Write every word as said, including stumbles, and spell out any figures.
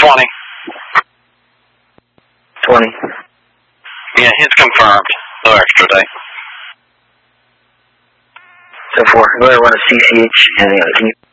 twenty. twenty. Yeah, it's confirmed. No extra day. ten four. Go ahead and run a C C H and uh, can you